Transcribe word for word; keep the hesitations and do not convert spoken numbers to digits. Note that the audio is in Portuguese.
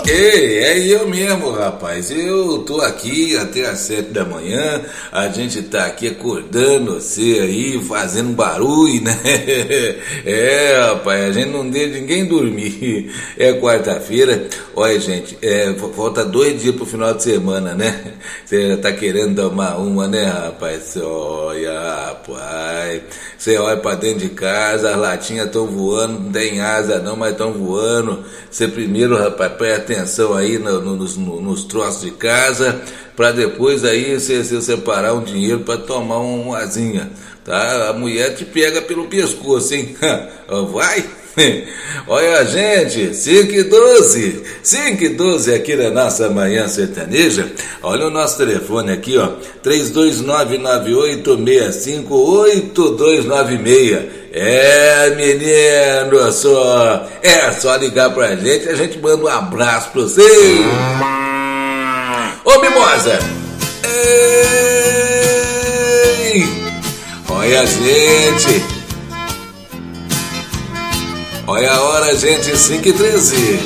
Ei, é eu mesmo, rapaz. Eu tô aqui até às sete da manhã. A gente tá aqui acordando você aí, fazendo barulho, né? É, rapaz, a gente não deixa ninguém dormir. É quarta-feira. Olha, gente, é, falta dois dias pro final de semana, né? Você já tá querendo tomar uma, né, rapaz? Olha, rapaz. Você olha pra dentro de casa, as latinhas estão voando, não tem asa não, mas estão voando. Você primeiro, rapaz, presta atenção aí no, no, nos, no, nos troços de casa, para depois aí você, você separar um dinheiro para tomar uma asinha, tá? A mulher te pega pelo pescoço, hein? Vai! Olha, gente, cinco e doze, cinco e doze aqui na nossa Manhã Sertaneja. Olha o nosso telefone aqui, ó, três dois nove nove oito seis cinco oito dois nove seis. É, menino, só, é só ligar pra gente, a gente manda um abraço pra você. Ô, Mimosa! Ei! Olha, gente! Olha a hora, gente, cinco e treze.